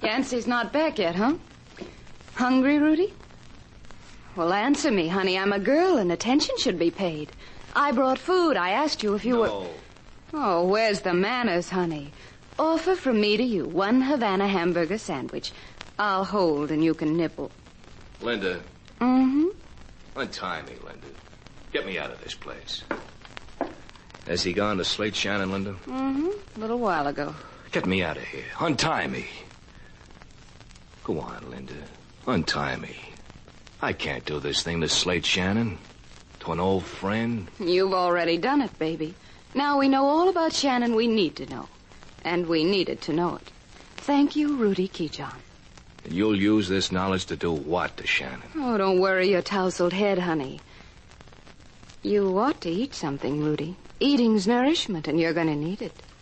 Yancey's not back yet, huh? Hungry, Rudy? Well, answer me, honey. I'm a girl and attention should be paid. I brought food. I asked you if you were... Oh, where's the manners, honey? Offer from me to you. 1 Havana hamburger sandwich. I'll hold and you can nibble. Linda. Mm-hmm. Untie me, Linda. Get me out of this place. Has he gone to Slate Shannon, Linda? Mm-hmm. A little while ago. Get me out of here. Untie me. Go on, Linda. Untie me. I can't do this thing to Slate Shannon. To an old friend. You've already done it, baby. Now we know all about Shannon we need to know. And we needed to know it. Thank you, Rudy Keechon. And you'll use this knowledge to do what to Shannon? Oh, don't worry your tousled head, honey. You ought to eat something, Rudy. Eating's nourishment, and you're going to need it.